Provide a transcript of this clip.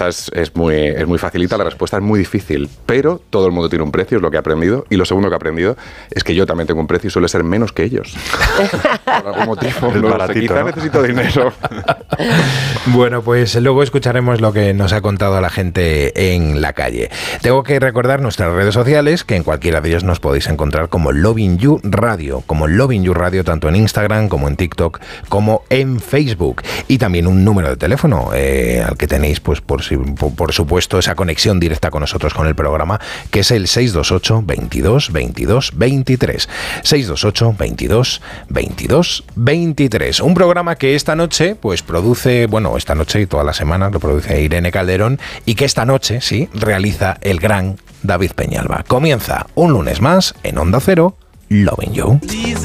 respuesta es muy facilita, la respuesta es muy difícil, pero todo el mundo tiene un precio, es lo que he aprendido, y lo segundo que he aprendido es que yo también tengo un precio y suele ser menos que ellos. Por algún motivo, no sé, quizá necesito dinero. Bueno, pues luego escucharemos lo que nos ha contado la gente en la calle. Tengo que recordar nuestras redes sociales, que en cualquiera de ellas nos podéis encontrar como Lovin You Radio, tanto en Instagram como en TikTok, como en Facebook. Y también un número de teléfono al que tenéis, pues por supuesto, esa conexión directa con nosotros, con el programa, que es el 628 22 22 23. 628 22 22 23. Un programa que esta noche, pues produce, esta noche y todas las semanas lo produce Irene Calderón, y que esta noche, sí, realiza el gran David Peñalba. Comienza un lunes más en Onda Cero, Lovin' You.